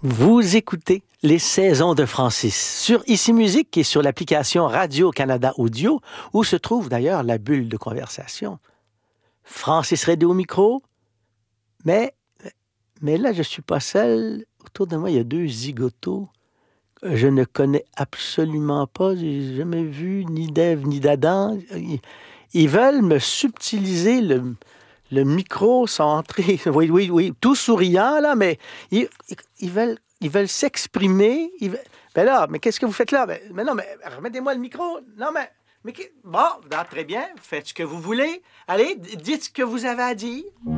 Vous écoutez Les Saisons de Francis sur Ici Musique et sur l'application Radio-Canada Audio, où se trouve d'ailleurs la bulle de conversation. Francis Redé au micro, mais là, je ne suis pas seul. Autour de moi, il y a deux zigotos. Je ne connais absolument pas, j'ai jamais vu ni d'Ève ni d'Adam. Ils veulent me subtiliser le micro, sont entrés, oui, tout souriant, là, mais ils veulent s'exprimer. Mais qu'est-ce que vous faites là? Mais non, mais remettez-moi le micro. Non, bon, très bien, faites ce que vous voulez. Allez, dites ce que vous avez à dire.